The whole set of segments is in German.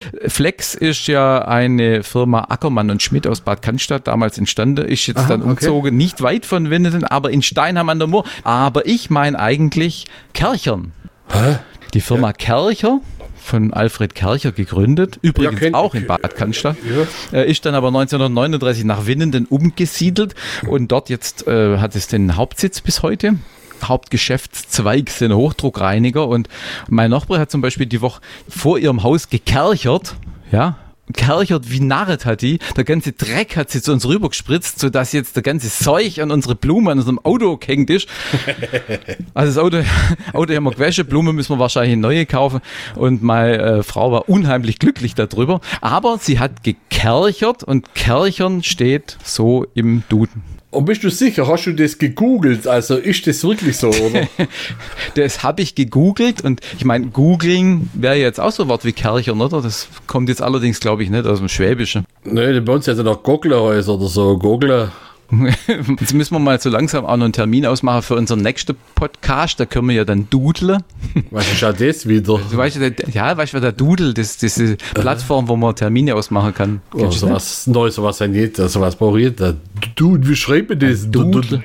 Flex ist ja eine Firma Ackermann und Schmidt aus Bad Cannstatt damals entstanden, ist jetzt dann umgezogen, nicht weit von Winnenden, aber in Steinheim an der Moor. Aber ich meine eigentlich Kerchern. Die Firma Kercher, von Alfred Kercher gegründet, übrigens auch in Bad Cannstatt, ist dann aber 1939 nach Winnenden umgesiedelt und dort jetzt hat es den Hauptsitz bis heute. Hauptgeschäftszweig sind Hochdruckreiniger und mein Nachbar hat zum Beispiel die Woche vor ihrem Haus gekerchert, kerchert wie Narret hat die. Der ganze Dreck hat sie zu uns rüber gespritzt, sodass jetzt der ganze Zeug an unsere Blume, an unserem Auto gehängt ist. Also das Auto haben wir gewaschen, Blume müssen wir wahrscheinlich eine neue kaufen und meine Frau war unheimlich glücklich darüber. Aber sie hat gekerchert und Kerchern steht so im Duden. Und bist du sicher, hast du das gegoogelt? Also ist das wirklich so, oder? Das habe ich gegoogelt und ich meine, googeln wäre jetzt auch so ein Wort wie Kerchern, oder? Das kommt jetzt allerdings, glaube ich, nicht aus dem Schwäbischen. Nee, bei uns ja noch Goglerhäuser oder so, Gogler. Jetzt müssen wir mal so langsam auch noch einen Termin ausmachen für unseren nächsten Podcast, da können wir ja dann dudeln. Was ist ja das wieder? Weißt du, der Doodle, diese Plattform, wo man Termine ausmachen kann. Oh, sowas Neues, sowas nicht, sowas brauche ich nicht. Wie schreibt man das? Doodle?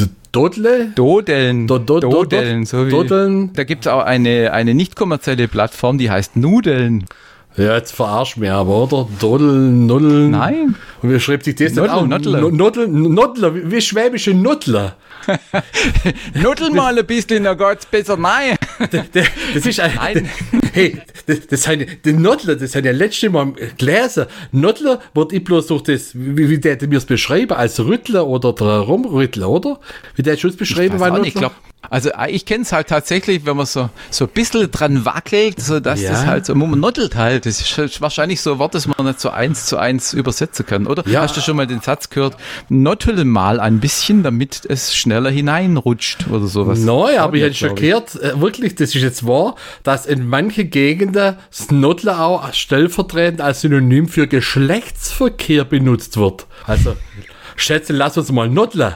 Dodeln. Dodeln. Dodeln. Da gibt es auch eine nicht kommerzielle Plattform, die heißt Nudeln. Ja, jetzt verarsch mir aber, oder? Dodeln, Nuddeln. Nein. Und wie schreibt sich das Noddle, dann auch? Noddler, wie schwäbische Noddler. Nuddel mal ein bisschen, dann geht's besser rein. Das ist ein... Hey, das sind ja letzte Mal gelesen. Noddler wird ich bloß durch das, wie der mir es beschreiben, als Rüttler oder der Rumrüttler, oder? Wie der Schutz beschreiben war Noddler. Also ich kenne es halt tatsächlich, wenn man so ein bisschen dran wackelt, so dass das halt so, man noddelt halt. Das ist wahrscheinlich so ein Wort, das man nicht so 1:1 übersetzen kann, oder? Ja. Hast du schon mal den Satz gehört, noddle mal ein bisschen, damit es schneller hineinrutscht oder sowas? Nein, aber ich hätte schon gehört, wirklich, das ist jetzt wahr, dass in manchen Gegenden das Noddler auch stellvertretend als Synonym für Geschlechtsverkehr benutzt wird. Also... Schätze, lass uns mal noddler.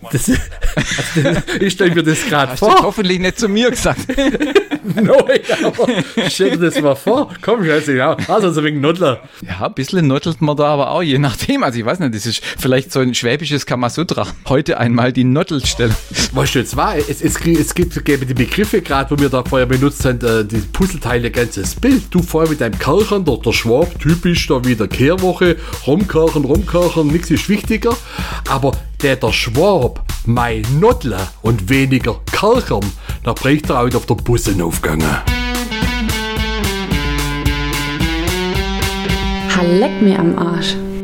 Ich stelle mir das gerade vor. Hast du hoffentlich nicht zu mir gesagt. Nein, aber stell dir das mal vor. Komm, Schätze, ja. Also ein wenig Noddler. Ja, ein bisschen noddelt man da aber auch, je nachdem. Also ich weiß nicht, das ist vielleicht so ein schwäbisches Kamasutra. Heute einmal die Noddelstelle. Weißt du, jetzt war, es gibt die Begriffe gerade, wo wir da vorher benutzt haben, die Puzzleteile, ganzes Bild. Du vorher mit deinem Kerchern, der Schwab, typisch da wieder Kehrwoche, rumkerchern, nichts ist wichtiger. Aber der Schwab, mein Noddler und weniger Kerchern, da bricht er auch auf der Busse aufgegangen. Leck mir am Arsch.